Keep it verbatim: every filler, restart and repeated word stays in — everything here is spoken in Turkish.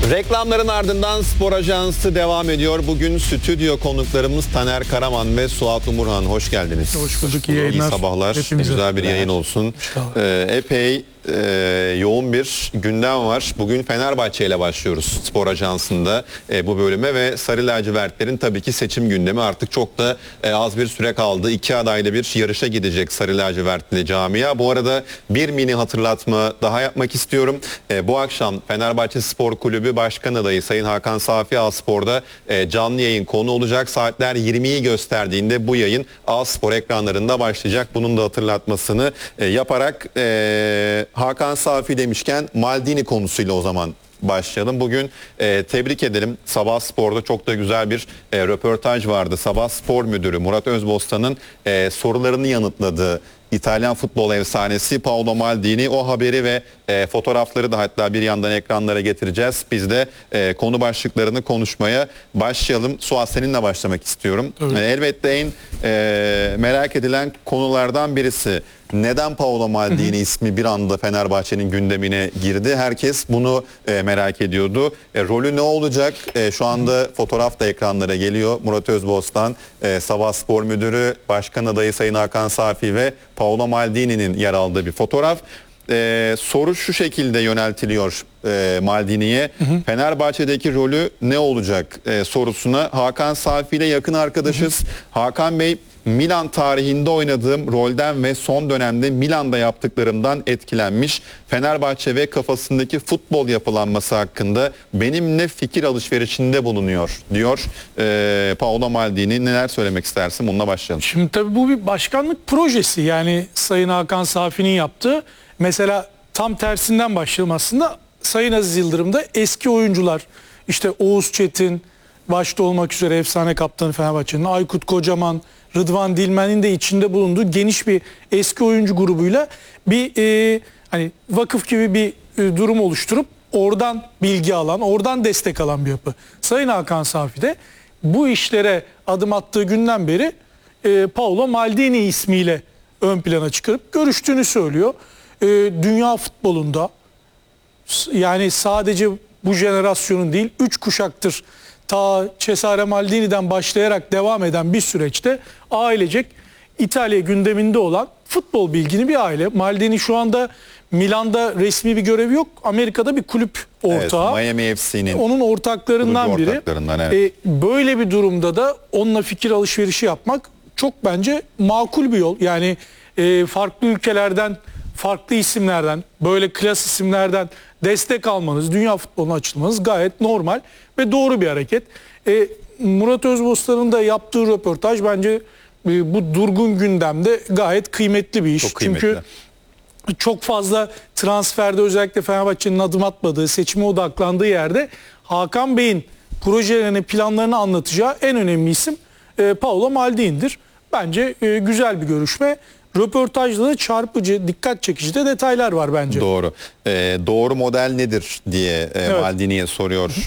Reklamların ardından Spor Ajansı devam ediyor. Bugün stüdyo konuklarımız Taner Karaman ve Suat Umurhan. Hoş geldiniz. Hoş bulduk. İyi yayınlar. İyi sabahlar. Hepimize. Güzel bir yayın olsun. Ee, epey e, yoğun bir gündem var. Bugün Fenerbahçe ile başlıyoruz Spor Ajansı'nda e, bu bölüme ve Sarı Lacivertlerin tabii ki seçim gündemi. Artık çok da e, az bir süre kaldı. İki adayla bir yarışa gidecek Sarı Lacivertli camia. Bu arada bir mini hatırlatma daha yapmak istiyorum. E, bu akşam Fenerbahçe Spor Kulübü Başkan Adayı Sayın Hakan Safi A-Spor'da e, canlı yayın konu olacak. Saatler yirmiyi gösterdiğinde bu yayın A-Spor ekranlarında başlayacak. Bunun da hatırlatmasını e, yaparak e, Hakan Safi demişken Maldini konusuyla o zaman başlayalım. Bugün e, tebrik edelim. Sabah Spor'da çok da güzel bir e, röportaj vardı. Sabah Spor Müdürü Murat Özbostan'ın e, sorularını yanıtladığı İtalyan futbol efsanesi Paolo Maldini. O haberi ve e, fotoğrafları da hatta bir yandan ekranlara getireceğiz. Biz de e, konu başlıklarını konuşmaya başlayalım. Suat, seninle başlamak istiyorum. E, elbette en e, merak edilen konulardan birisi. Neden Paolo Maldini hı hı. ismi bir anda Fenerbahçe'nin gündemine girdi? Herkes bunu e, merak ediyordu. E, rolü ne olacak? E, şu anda fotoğraf da ekranlara geliyor. Murat Özbostan, e, Sabah Spor Müdürü, Başkan Adayı Sayın Hakan Safi ve Paolo Maldini'nin yer aldığı bir fotoğraf. E, soru şu şekilde yöneltiliyor e, Maldini'ye. Fenerbahçe'deki rolü ne olacak e, sorusuna Hakan Safi ile yakın arkadaşız. Hı hı. Hakan Bey, Milan tarihinde oynadığım rolden ve son dönemde Milan'da yaptıklarımdan etkilenmiş. Fenerbahçe ve kafasındaki futbol yapılanması hakkında benimle fikir alışverişinde bulunuyor diyor ee, Paolo Maldini. Neler söylemek istersin? Bununla başlayalım. Şimdi tabii bu bir başkanlık projesi, yani Sayın Hakan Safi'nin yaptığı. Mesela tam tersinden başlayalım aslında. Sayın Aziz Yıldırım'da eski oyuncular, işte Oğuz Çetin başta olmak üzere efsane kaptanı Fenerbahçe'nin, Aykut Kocaman, Rıdvan Dilmen'in de içinde bulunduğu geniş bir eski oyuncu grubuyla bir e, hani vakıf gibi bir e, durum oluşturup oradan bilgi alan, oradan destek alan bir yapı. Sayın Hakan Safi de bu işlere adım attığı günden beri e, Paolo Maldini ismiyle ön plana çıkarıp görüştüğünü söylüyor. E, dünya futbolunda, yani sadece bu jenerasyonun değil, üç kuşaktır ta Cesare Maldini'den başlayarak devam eden bir süreçte ailecek İtalya gündeminde olan futbol bilgini bir aile. Maldini şu anda Milan'da resmi bir görevi yok. Amerika'da bir kulüp ortağı. Evet, Miami F C'nin onun ortaklarından biri. Evet. E, böyle bir durumda da onunla fikir alışverişi yapmak çok bence makul bir yol. Yani e, farklı ülkelerden, farklı isimlerden, böyle klas isimlerden destek almanız, dünya futboluna açılmanız gayet normal ve doğru bir hareket. E, Murat Özbostan'ın da yaptığı röportaj bence e, bu durgun gündemde gayet kıymetli bir iş. Çok kıymetli. Çünkü çok fazla transferde, özellikle Fenerbahçe'nin adım atmadığı, seçime odaklandığı yerde Hakan Bey'in projelerini, planlarını anlatacağı en önemli isim e, Paolo Maldini'dir. Bence e, güzel bir görüşme. Röportajda da çarpıcı, dikkat çekici de detaylar var bence. Doğru. Ee, doğru model nedir diye e, evet. Maldini'ye soruyor